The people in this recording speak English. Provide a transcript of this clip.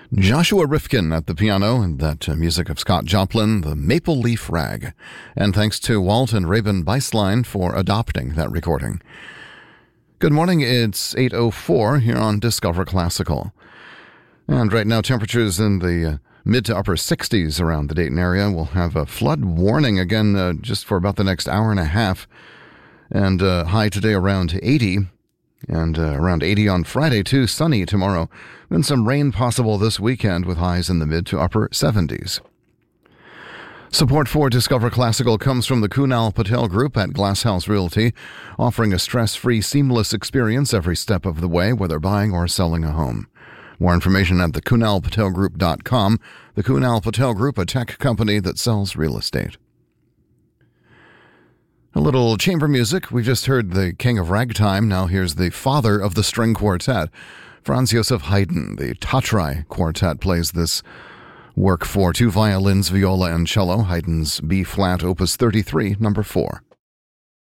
Joshua Rifkin at the piano, and that music of Scott Joplin, The Maple Leaf Rag. And thanks to Walt and Rabin Beislein for adopting that recording. Good morning, it's 8:04 here on Discover Classical. And right now temperatures in the mid to upper 60s around the Dayton area. We'll have a flood warning again just for about the next hour and a half. And high today around 80. And around 80 on Friday, too. Sunny tomorrow. Then some rain possible this weekend with highs in the mid to upper 70s. Support for Discover Classical comes from the Kunal Patel Group at Glass House Realty, offering a stress-free, seamless experience every step of the way, whether buying or selling a home. More information at thekunalpatelgroup.com. The Kunal Patel Group, a tech company that sells real estate. A little chamber music. We just heard the king of ragtime. Now here's the father of the string quartet. Franz Joseph Haydn, the Tatrai Quartet, plays this work for two violins, viola, and cello. Haydn's B-flat, opus 33, number 4.